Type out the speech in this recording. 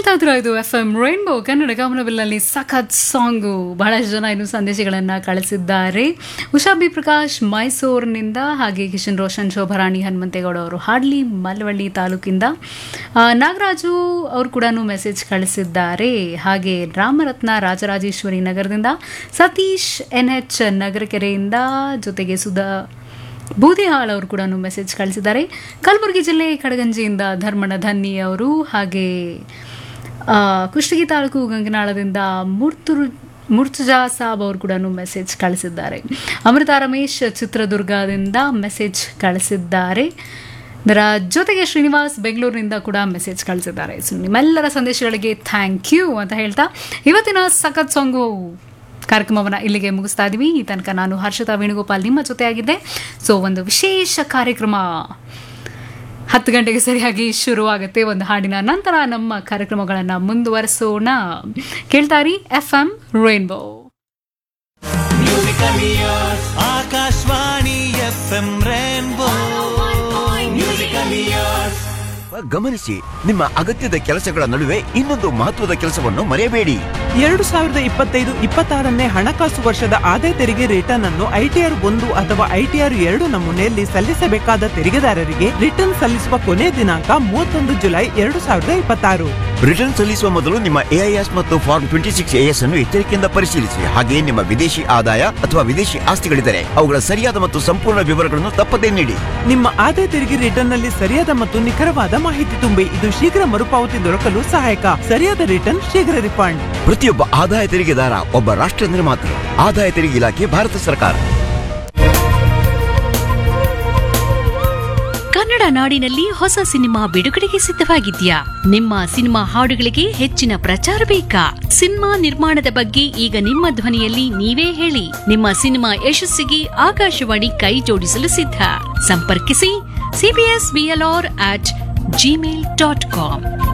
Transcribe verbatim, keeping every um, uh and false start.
ಕೇಳ್ತಾ ಇದ್ರು ಇದು ಎಫ್ ಎಂ ರೈನ್ಬೋ ಕನ್ನಡ ಗಮನವಿಲ್ಲಲ್ಲಿ ಸಖತ್ ಸಾಂಗು. ಬಹಳಷ್ಟು ಜನ ಇನ್ನು ಸಂದೇಶಗಳನ್ನು ಕಳಿಸಿದ್ದಾರೆ. ಉಷಾ ಬಿ ಪ್ರಕಾಶ್ ಮೈಸೂರಿನಿಂದ, ಹಾಗೆ ಕಿಶನ್ ರೋಷನ್, ಶೋಭರಾಣಿ ಹನುಮಂತೇಗೌಡ ಅವರು ಹಾಡ್ಲಿ ಮಳವಳ್ಳಿ ತಾಲೂಕಿಂದ, ನಾಗರಾಜು ಅವರು ಕೂಡ ಮೆಸೇಜ್ ಕಳಿಸಿದ್ದಾರೆ. ಹಾಗೆ ರಾಮರತ್ನ ರಾಜರಾಜೇಶ್ವರಿ ನಗರದಿಂದ, ಸತೀಶ್ ಎನ್ ಎಚ್ ನಗರಕೆರೆಯಿಂದ, ಜೊತೆಗೆ ಸುಧಾ ಬೂದಿಹಾಳ್ ಅವರು ಕೂಡ ಮೆಸೇಜ್ ಕಳಿಸಿದ್ದಾರೆ. ಕಲಬುರಗಿ ಜಿಲ್ಲೆ ಕಡಗಂಜಿಯಿಂದ ಧರ್ಮಣ ಧನ್ನಿ ಅವರು, ಹಾಗೆ ಕುಷ್ಟಗಿ ತಾಲೂಕು ಗಂಗನಾಳದಿಂದ ಮುರ್ತುರು ಮುರ್ತುಜಾ ಸಾಬ್ ಅವರು ಕೂಡ ಮೆಸೇಜ್ ಕಳಿಸಿದ್ದಾರೆ. ಅಮೃತ ರಮೇಶ್ ಚಿತ್ರದುರ್ಗದಿಂದ ಮೆಸೇಜ್ ಕಳಿಸಿದ್ದಾರೆ. ಇದರ ಜೊತೆಗೆ ಶ್ರೀನಿವಾಸ್ ಬೆಂಗಳೂರಿನಿಂದ ಕೂಡ ಮೆಸೇಜ್ ಕಳಿಸಿದ್ದಾರೆ. ಸೊ ನಿಮ್ಮೆಲ್ಲರ ಸಂದೇಶಗಳಿಗೆ ಥ್ಯಾಂಕ್ ಯು ಅಂತ ಹೇಳ್ತಾ ಇವತ್ತಿನ ಸಖತ್ ಸಾಂಗು ಕಾರ್ಯಕ್ರಮವನ್ನು ಇಲ್ಲಿಗೆ ಮುಗಿಸ್ತಾ ಇದ್ದೀವಿ. ಈ ತನಕ ನಾನು ಹರ್ಷಿತಾ ವೇಣುಗೋಪಾಲ್ ನಿಮ್ಮ ಜೊತೆಯಾಗಿದ್ದೆ. ಸೊ ಒಂದು ವಿಶೇಷ ಕಾರ್ಯಕ್ರಮ ಹತ್ತು ಗಂಟೆಗೆ ಸರಿಯಾಗಿ ಶುರುವಾಗುತ್ತೆ. ಒಂದು ಹಾಡಿನ ನಂತರ ನಮ್ಮ ಕಾರ್ಯಕ್ರಮಗಳನ್ನು ಮುಂದುವರಿಸೋಣ. ಕೇಳ್ತಾರಿ F M rainbow. Akashvani F M rainbow. ಗಮನಿಸಿ, ನಿಮ್ಮ ಅಗತ್ಯದ ಕೆಲಸಗಳ ನಡುವೆ ಇನ್ನೊಂದು ಮಹತ್ವದ ಕೆಲಸವನ್ನು ಮರೆಯಬೇಡಿ. ಎರಡು ಸಾವಿರದ ಇಪ್ಪತ್ತೈದು ಇಪ್ಪತ್ತಾರನೇ ಹಣಕಾಸು ವರ್ಷದ ಆದಾಯ ತೆರಿಗೆ ರಿಟರ್ನ್ ಅನ್ನು ಐಟಿಆರ್ ಒಂದು ಅಥವಾ ಐಟಿಆರ್ ಎರಡು ನಮೂನೆಯಲ್ಲಿ ಸಲ್ಲಿಸಬೇಕಾದ ತೆರಿಗೆದಾರರಿಗೆ ರಿಟರ್ನ್ ಸಲ್ಲಿಸುವ ಕೊನೆ ದಿನಾಂಕ ಮೂವತ್ತೊಂದು ಜುಲೈ ಎರಡು ಸಾವಿರದ ಇಪ್ಪತ್ತಾರು. ರಿಟರ್ನ್ ಸಲ್ಲಿಸುವ ಮೊದಲು ನಿಮ್ಮ ಎಐಎಸ್ ಮತ್ತು ಫಾರ್ಮ್ ಟ್ವೆಂಟಿ ಸಿಕ್ಸ್ ಎಎಸ್ ಅನ್ನು ಎಚ್ಚರಿಕೆಯಿಂದ ಪರಿಶೀಲಿಸಿ. ಹಾಗೆಯೇ ನಿಮ್ಮ ವಿದೇಶಿ ಆದಾಯ ಅಥವಾ ವಿದೇಶಿ ಆಸ್ತಿಗಳಿದ್ದರೆ ಅವುಗಳ ಸರಿಯಾದ ಮತ್ತು ಸಂಪೂರ್ಣ ವಿವರಗಳನ್ನು ತಪ್ಪದೇ ನೀಡಿ. ನಿಮ್ಮ ಆದಾಯ ತೆರಿಗೆ ರಿಟರ್ನ್ ನಲ್ಲಿ ಸರಿಯಾದ ಮತ್ತು ನಿಖರವಾದ ಮಾಹಿತಿ ತುಂಬಿ. ಇದು ಶೀಘ್ರ ಮರುಪಾವತಿ ದೊರಕಲು ಸಹಾಯಕ. ಸರಿಯಾದ ರಿಟರ್ನ್ ಶೀಘ್ರ ರಿಫಂಡ್. ಪ್ರತಿಯೊಬ್ಬ ಆದಾಯ ತೆರಿಗೆದಾರ ಒಬ್ಬ ರಾಷ್ಟ್ರ ನಿರ್ಮಾತೃ. ಆದಾಯ ತೆರಿಗೆ ಇಲಾಖೆ, ಭಾರತ ಸರ್ಕಾರ. ಕನ್ನಡ ನಾಡಿನಲ್ಲಿ ಹೊಸ ಸಿನಿಮಾ ಬಿಡುಗಡೆಗೆ ಸಿದ್ಧವಾಗಿದ್ಯಾ? ನಿಮ್ಮ ಸಿನಿಮಾ ಹಾಡುಗಳಿಗೆ ಹೆಚ್ಚಿನ ಪ್ರಚಾರ ಬೇಕಾ? ಸಿನಿಮಾ ನಿರ್ಮಾಣದ ಬಗ್ಗೆ ಈಗ ನಿಮ್ಮ ಧ್ವನಿಯಲ್ಲಿ ನೀವೇ ಹೇಳಿ. ನಿಮ್ಮ ಸಿನಿಮಾ ಯಶಸ್ಸಿಗೆ ಆಕಾಶವಾಣಿ ಕೈ ಜೋಡಿಸಲು ಸಿದ್ಧ. ಸಂಪರ್ಕಿಸಿ CBS VLR at Gmail dot com.